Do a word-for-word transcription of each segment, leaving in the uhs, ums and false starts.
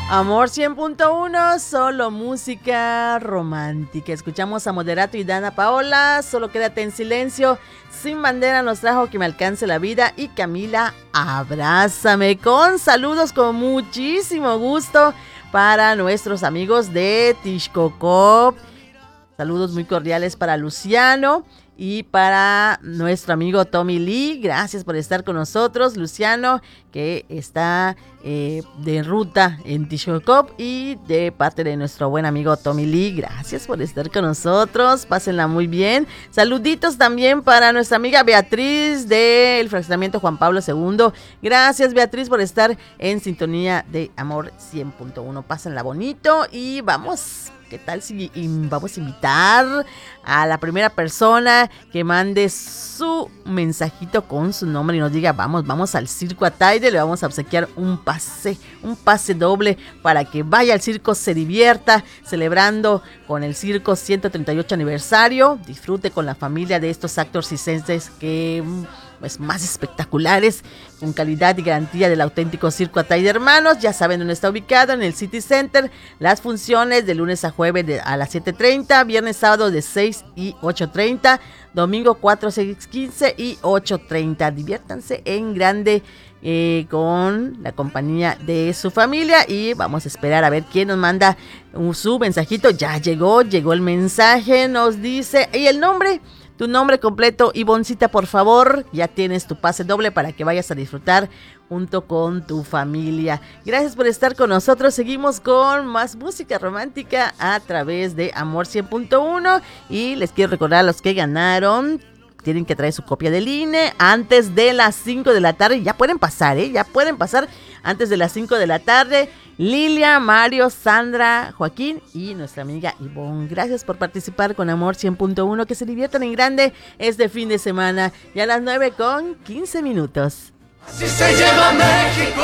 Amor cien punto uno, solo música romántica. Escuchamos a Moderato y Dana Paola, Solo quédate en silencio. Sin bandera nos trajo Que me alcance la vida y Camila, Abrázame. Con saludos con muchísimo gusto para nuestros amigos de Tixcocop. Saludos muy cordiales para Luciano y para nuestro amigo Tommy Lee. Gracias por estar con nosotros, Luciano, que está eh, de ruta en Tixcocop, y de parte de nuestro buen amigo Tommy Lee. Gracias por estar con nosotros. Pásenla muy bien. Saluditos también para nuestra amiga Beatriz del fraccionamiento Juan Pablo segundo. Gracias, Beatriz, por estar en sintonía de Amor cien punto uno. Pásenla bonito y vamos... ¿Qué tal si vamos a invitar a la primera persona que mande su mensajito con su nombre y nos diga, vamos, vamos al Circo Ataide? Le vamos a obsequiar un pase, un pase doble para que vaya al circo, se divierta celebrando con el circo ciento treinta y ocho aniversario, disfrute con la familia de estos actos circenses que... pues más espectaculares, con calidad y garantía del auténtico Circo Ataide Hermanos. Ya saben dónde está ubicado, en el City Center. Las funciones de lunes a jueves de, a las siete treinta, viernes, sábado de seis y ocho treinta, domingo cuatro, seis, quince y ocho treinta. Diviértanse en grande eh, con la compañía de su familia, y vamos a esperar a ver quién nos manda un, su mensajito. Ya llegó, llegó el mensaje, nos dice, ¿y el nombre? Tu nombre completo, Ivoncita, por favor. Ya tienes tu pase doble para que vayas a disfrutar junto con tu familia. Gracias por estar con nosotros. Seguimos con más música romántica a través de Amor cien punto uno. Y les quiero recordar a los que ganaron, tienen que traer su copia del I N E antes de las cinco de la tarde. Ya pueden pasar, ¿eh? Ya pueden pasar antes de las cinco de la tarde. Lilia, Mario, Sandra, Joaquín y nuestra amiga Ivonne. Gracias por participar con Amor cien punto uno. Que se diviertan en grande este fin de semana. Ya a las nueve con quince minutos. Así se lleva México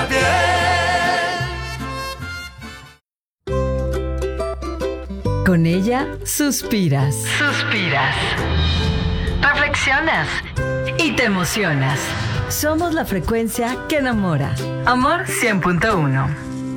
en la piel. Con ella suspiras. Suspiras. Reflexionas. Y te emocionas. Somos la frecuencia que enamora. Amor cien punto uno.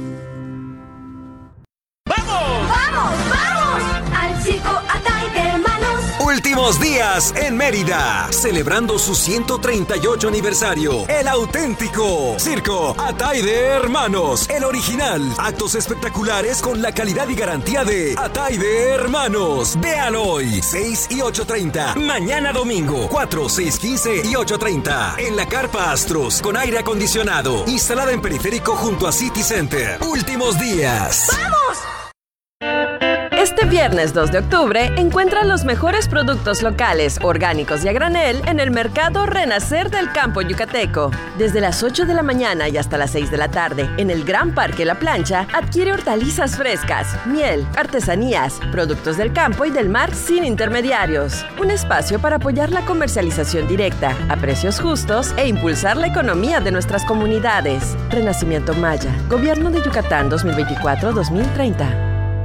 Últimos días en Mérida, celebrando su ciento treinta y ocho aniversario. El auténtico Circo Ataide Hermanos, el original. Actos espectaculares con la calidad y garantía de Ataide Hermanos. Vean hoy, seis y ocho treinta. Mañana domingo, cuatro, seis, quince y ocho treinta. En la Carpa Astros, con aire acondicionado, instalada en periférico junto a City Center. Últimos días. ¡Vamos! Este viernes dos de octubre encuentra los mejores productos locales, orgánicos y a granel en el Mercado Renacer del Campo Yucateco. Desde las ocho de la mañana y hasta las seis de la tarde, en el Gran Parque La Plancha, adquiere hortalizas frescas, miel, artesanías, productos del campo y del mar sin intermediarios. Un espacio para apoyar la comercialización directa, a precios justos e impulsar la economía de nuestras comunidades. Renacimiento Maya, Gobierno de Yucatán dos mil veinticuatro a dos mil treinta.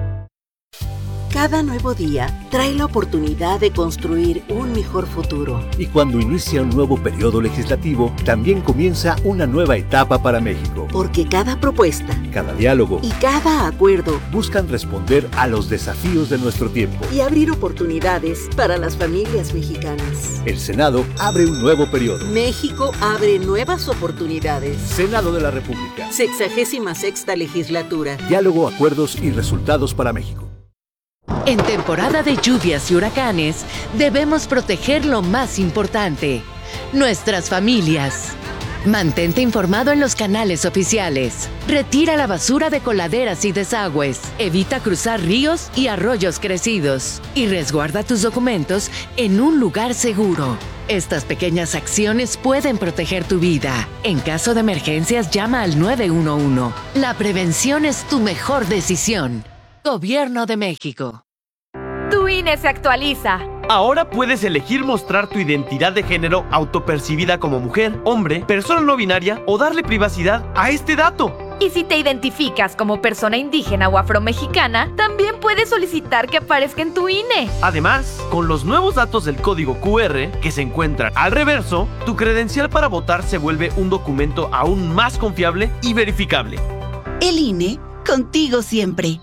Cada nuevo día trae la oportunidad de construir un mejor futuro. Y cuando inicia un nuevo periodo legislativo, también comienza una nueva etapa para México. Porque cada propuesta, cada diálogo y cada acuerdo buscan responder a los desafíos de nuestro tiempo y abrir oportunidades para las familias mexicanas. El Senado abre un nuevo periodo. México abre nuevas oportunidades. Senado de la República. Sexagésima sexta legislatura. Diálogo, acuerdos y resultados para México. En temporada de lluvias y huracanes, debemos proteger lo más importante, nuestras familias. Mantente informado en los canales oficiales. Retira la basura de coladeras y desagües. Evita cruzar ríos y arroyos crecidos. Y resguarda tus documentos en un lugar seguro. Estas pequeñas acciones pueden proteger tu vida. En caso de emergencias, llama al nueve uno uno. La prevención es tu mejor decisión. Gobierno de México. Tu I N E se actualiza. Ahora puedes elegir mostrar tu identidad de género autopercibida como mujer, hombre, persona no binaria o darle privacidad a este dato. Y si te identificas como persona indígena o afromexicana, también puedes solicitar que aparezca en tu I N E. Además, con los nuevos datos del código Q R que se encuentran al reverso, tu credencial para votar se vuelve un documento aún más confiable y verificable. El I N E contigo siempre.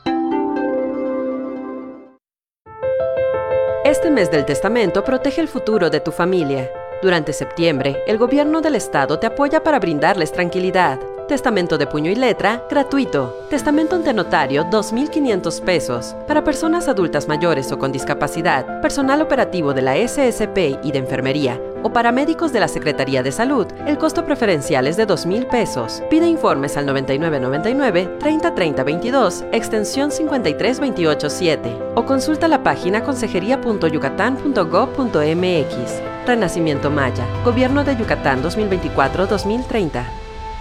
Este mes del testamento protege el futuro de tu familia. Durante septiembre, el gobierno del estado te apoya para brindarles tranquilidad. Testamento de puño y letra, gratuito. Testamento ante notario, dos mil quinientos pesos. Para personas adultas mayores o con discapacidad, personal operativo de la S S P y de enfermería, o paramédicos de la Secretaría de Salud, el costo preferencial es de dos mil pesos. Pide informes al noventa y nueve noventa y nueve, treinta treinta veintidós, extensión cincuenta y tres veintiocho siete. O consulta la página consejería punto yucatán punto gob punto m x. Renacimiento Maya. Gobierno de Yucatán dos mil veinticuatro a dos mil treinta.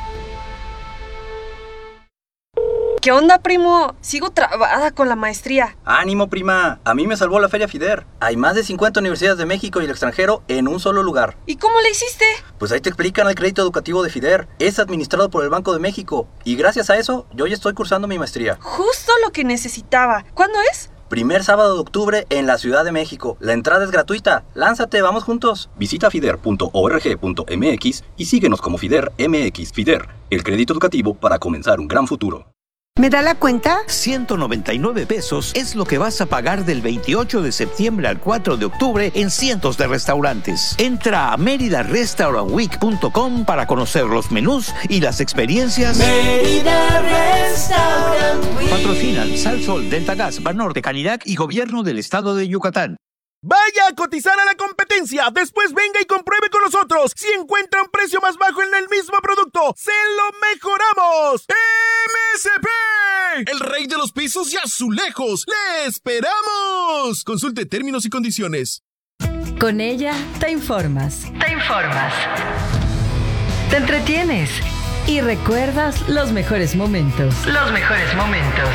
¿Qué onda, primo? Sigo trabada con la maestría. ¡Ánimo, prima! A mí me salvó la Feria FIDER. Hay más de cincuenta universidades de México y el extranjero en un solo lugar. ¿Y cómo le hiciste? Pues ahí te explican el crédito educativo de FIDER. Es administrado por el Banco de México. Y gracias a eso, yo ya estoy cursando mi maestría. Justo lo que necesitaba. ¿Cuándo es? Primer sábado de octubre en la Ciudad de México. La entrada es gratuita. ¡Lánzate, vamos juntos! Visita fider punto org punto m x y síguenos como FIDER M X. FIDER, el crédito educativo para comenzar un gran futuro. ¿Me da la cuenta? ciento noventa y nueve pesos es lo que vas a pagar del veintiocho de septiembre al cuatro de octubre en cientos de restaurantes. Entra a mérida restaurant week punto com para conocer los menús y las experiencias. Mérida Restaurant Week. Patrocinan Sal Sol, Delta Gas, Banorte, Canirac y Gobierno del Estado de Yucatán. Vaya a cotizar a la competencia, después venga y compruebe con nosotros. Si encuentra un precio más bajo en el mismo producto, ¡se lo mejoramos! ¡M S P! El rey de los pisos y azulejos. ¡Le esperamos! Consulte términos y condiciones. Con ella te informas. Te informas. Te entretienes. Y recuerdas los mejores momentos. Los mejores momentos.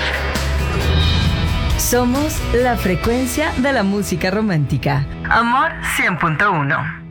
Somos la frecuencia de la música romántica. Amor cien punto uno.